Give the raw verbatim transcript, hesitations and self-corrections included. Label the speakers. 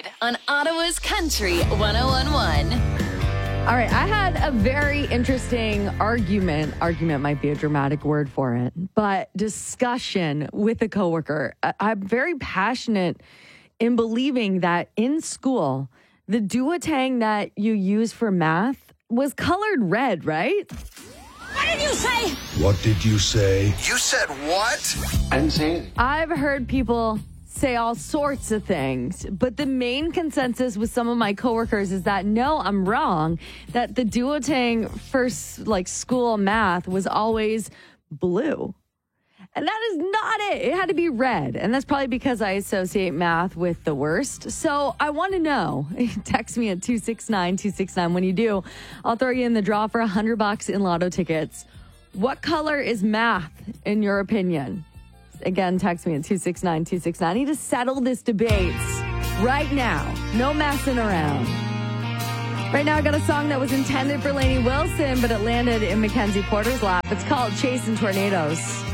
Speaker 1: Reid on Ottawa's Country one oh one point one.
Speaker 2: All right, I had a very interesting argument. Argument might be a dramatic word for it, but discussion with a coworker. I- I'm very passionate in believing that in school, the duotang that you use for math was colored red, right?
Speaker 3: What did you say?
Speaker 4: What did you say?
Speaker 5: You said what?
Speaker 6: I didn't say anything.
Speaker 2: I've heard people say all sorts of things, but the main consensus with some of my coworkers is that no, I'm wrong, that the duotang for like school math was always blue. And that is not it. It had to be red. And that's probably because I associate math with the worst. So I want to know. Text me at two six nine two six nine. When you do, I'll throw you in the draw for one hundred bucks in lotto tickets. What color is math in your opinion? Again, text me at two six nine two six nine. I need to settle this debate right now. No messing around. Right now, I got a song that was intended for Lainey Wilson, but it landed in Mackenzie Porter's lap. It's called Chasing Tornadoes.